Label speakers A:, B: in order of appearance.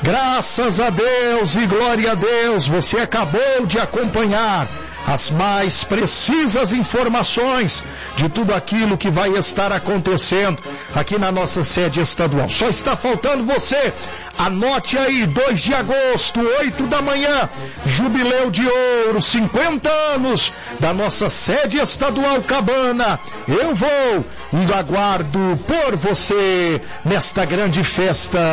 A: Graças a Deus e glória a Deus, você acabou de acompanhar as mais precisas informações de tudo aquilo que vai estar acontecendo aqui na nossa sede estadual. Só está faltando você. Anote aí, 2 de agosto, 8 da manhã, Jubileu de Ouro, 50 anos da nossa sede estadual Cabana. Eu vou e aguardo por você nesta grande festa.